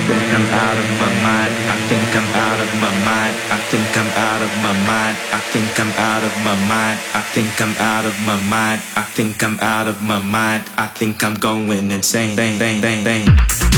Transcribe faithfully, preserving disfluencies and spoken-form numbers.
think I'm out of my mind. I think I'm out of my mind. I think I'm out of my mind. I think I'm out of my mind. I think I'm out of my mind. I think I'm out of my mind. I think I'm going insane. Bang, bang, bang, bang.